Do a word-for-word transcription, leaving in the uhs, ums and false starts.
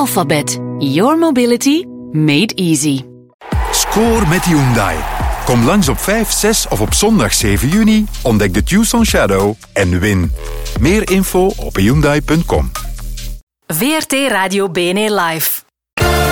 Alphabet. Your mobility made easy. Score met Hyundai. Kom langs op vijf, zes of op zondag zeven juni. Ontdek de Tucson Shadow en win. Meer info op hyundai punt com. V R T Radio B N E Live.